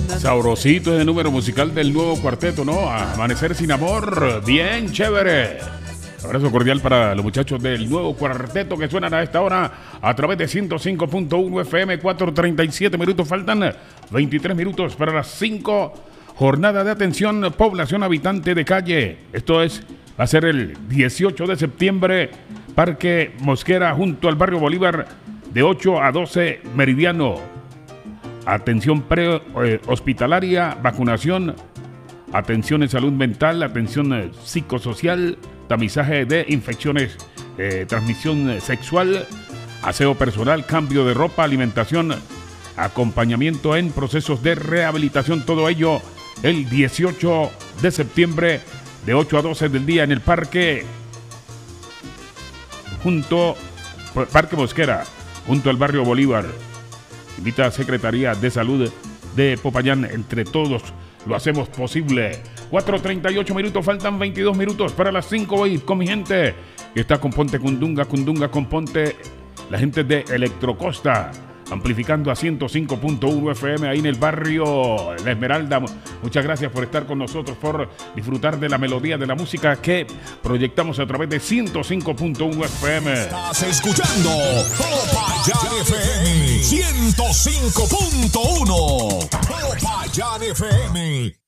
Sabrosito es el número musical del nuevo cuarteto, ¿no? Amanecer sin amor, bien chévere. Abrazo cordial para los muchachos del nuevo cuarteto que suenan a esta hora a través de 105.1 FM, 4:37 minutos. Faltan 23 minutos para las 5. Jornada de atención, población habitante de calle. Esto va a ser el 18 de septiembre, Parque Mosquera, junto al barrio Bolívar, de 8 a 12 meridiano. Atención prehospitalaria, vacunación, atención en salud mental, atención psicosocial, tamizaje de infecciones, transmisión sexual, aseo personal, cambio de ropa, alimentación, acompañamiento en procesos de rehabilitación. Todo ello el 18 de septiembre de 8 a 12 del día en el Parque Mosquera, junto al barrio Bolívar. Invita a Secretaría de Salud de Popayán. Entre todos lo hacemos posible. 4:38 minutos, faltan 22 minutos para las 5. Voy con mi gente que está con Ponte Cundunga con Ponte, la gente de Electrocosta, amplificando a 105.1 FM ahí en el barrio La Esmeralda. Muchas gracias por estar con nosotros, por disfrutar de la melodía de la música que proyectamos a través de 105.1 FM. Estás escuchando Popayán FM 105.1. Popayán FM.